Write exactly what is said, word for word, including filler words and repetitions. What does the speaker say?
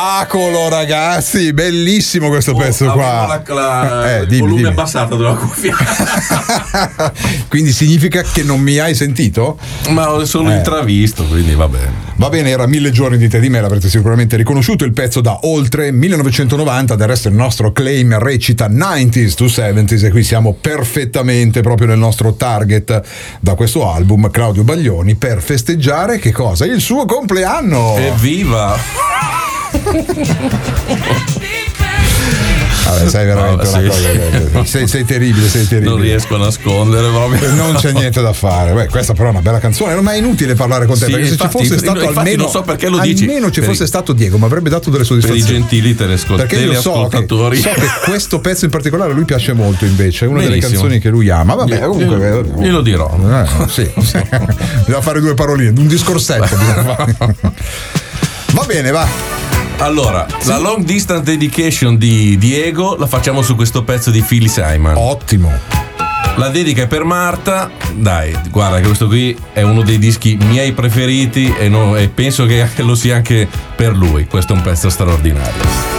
Spettacolo, ragazzi, bellissimo questo oh, pezzo qua. La, la, eh, il dimmi, volume dimmi. abbassato della cuffia. Quindi significa che non mi hai sentito? Ma ho solo eh. intravisto, quindi va bene. Va bene, era Mille giorni di te di me, l'avrete sicuramente riconosciuto, il pezzo da oltre millenovecentonovanta, del resto il nostro claim recita nineties to seventies e qui siamo perfettamente proprio nel nostro target da questo album, Claudio Baglioni, per festeggiare che cosa? Il suo compleanno! Evviva! Vabbè, sei veramente no, una sì, cosa. sì. Sei, sei terribile, sei terribile. Non riesco a nascondere proprio. Non c'è niente da fare. Beh, questa però è una bella canzone. Non è inutile parlare con te. Sì, perché se infatti, ci fosse stato infatti almeno. non so perché lo dici. Almeno ci per fosse i, stato Diego, mi avrebbe dato delle soddisfazioni. Per i gentili telescol- perché io so che, so che questo pezzo in particolare a lui piace molto, invece. È una Benissimo. delle canzoni che lui ama. Vabbè, io, comunque. Io, io lo dirò. Eh, sì, sì. Bisogna fare due paroline, un discorsetto. Va bene, va. Allora, sì. la long distance dedication di Diego la facciamo su questo pezzo di Philly Simon. Ottimo. La dedica è per Marta. Dai, guarda che questo qui è uno dei dischi miei preferiti e, no, e penso che lo sia anche per lui. Questo è un pezzo straordinario.